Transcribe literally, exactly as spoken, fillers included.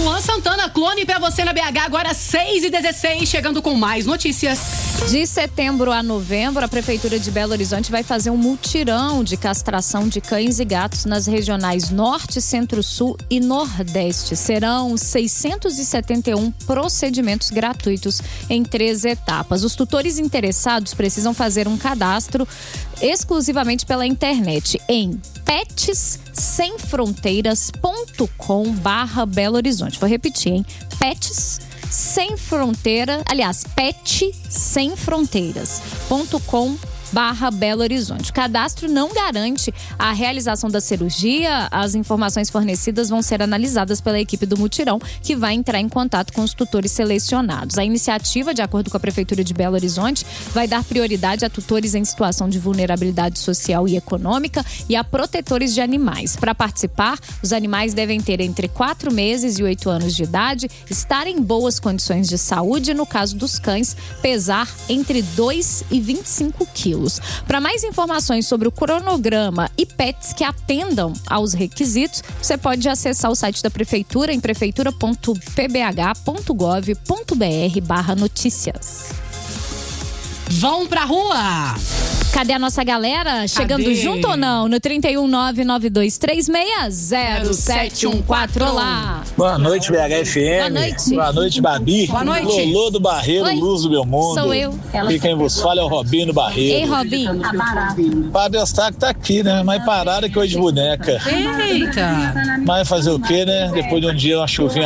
Luan Santana, clone pra você na B H, agora seis e dezesseis, chegando com mais notícias. De setembro a novembro, a Prefeitura de Belo Horizonte vai fazer um mutirão de castração de cães e gatos nas regionais Norte, Centro-Sul e Nordeste. Serão seiscentos e setenta e um procedimentos gratuitos em três etapas. Os tutores interessados precisam fazer um cadastro exclusivamente pela internet em pets sem fronteiras ponto com barra Belo Horizonte. Vou repetir, hein? Pets sem fronteira, aliás, pet sem fronteiras ponto com barra Belo Horizonte. O cadastro não garante a realização da cirurgia. As informações fornecidas vão ser analisadas pela equipe do mutirão, que vai entrar em contato com os tutores selecionados. A iniciativa, de acordo com a Prefeitura de Belo Horizonte, vai dar prioridade a tutores em situação de vulnerabilidade social e econômica e a protetores de animais. Para participar, os animais devem ter entre quatro meses e oito anos de idade, estar em boas condições de saúde e, no caso dos cães, pesar entre dois e vinte e cinco quilos. Para mais informações sobre o cronograma e pets que atendam aos requisitos, você pode acessar o site da Prefeitura em prefeitura ponto p b h ponto gov ponto b r barra notícias. Vão pra rua! Cadê a nossa galera? Chegando Cadê? junto ou não? No trinta e um, nove nove dois três seis, zero sete um quatro. Olá! Boa noite, B H F M. Boa noite. Boa noite, Babi. Boa noite. Lolô do Barreiro, Oi. Luz do meu mundo. Sou eu. E quem vos fala é o Robinho do Barreiro. Ei, Robinho. Pablo Eustáquio tá aqui, né? Mais parada que hoje de boneca. Eita! Mas fazer o quê, né? Depois de um dia, uma chuvinha